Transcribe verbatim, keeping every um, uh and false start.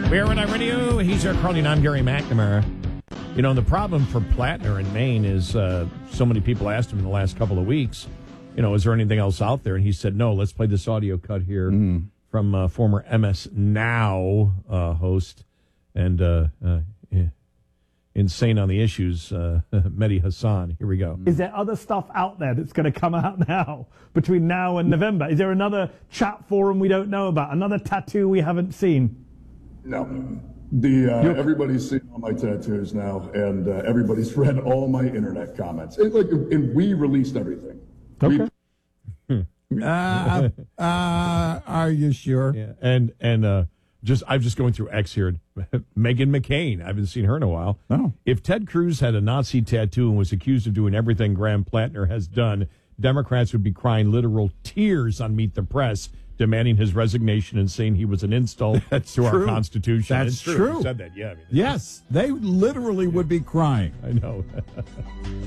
We are on our radio. He's our Carly. I'm Gary McNamara. You know, the problem for Plattner in Maine is uh, so many people asked him in the last couple of weeks, you know, is there anything else out there? And he said, no, let's play this audio cut here mm. from uh, former M S Now uh, host and uh, uh, insane on the issues, uh, Mehdi Hasan. Here we go. Is there other stuff out there that's going to come out now, between now and November? Is there another chat forum we don't know about? Another tattoo we haven't seen? No. The uh, everybody's seen all my tattoos now, and uh, everybody's read all my internet comments. It, like, and we released everything. Okay. We, uh, uh, are you sure? Yeah. And and uh, just I'm just going through X here. Meghan McCain. I haven't seen her in a while. Oh. If Ted Cruz had a Nazi tattoo and was accused of doing everything Graham Plattner has done, Democrats would be crying literal tears on Meet the Press, demanding his resignation and saying he was an insult That's to true. our Constitution. That's it's true. true. You said that, yeah. I mean, Yes, they literally would be crying. I know.